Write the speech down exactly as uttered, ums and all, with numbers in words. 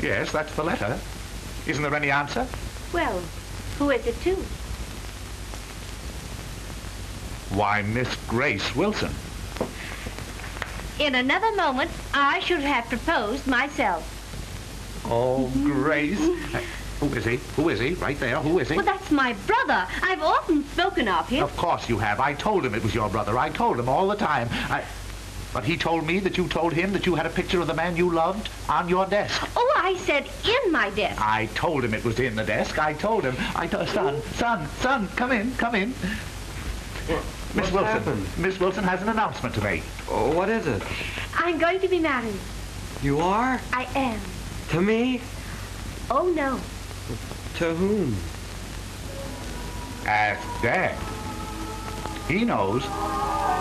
Yes, that's the letter. Isn't there any answer? Well, who is it to? Why, Miss Grace Wilson. In another moment, I should have proposed myself. Oh, Grace. Uh, who is he? Who is he? Right there. Who is he? Well, that's my brother. I've often spoken of him. Of course you have. I told him it was your brother. I told him all the time. I... But he told me that you told him that you had a picture of the man you loved on your desk. Oh, I said in my desk. I told him it was in the desk. I told him. I told... Son, son, son, come in, come in. Miss What's Wilson. happened? Miss Wilson has an announcement to make. Oh, what is it? I'm going to be married. You are? I am. To me? Oh, no. To whom? Ask Dad. He knows.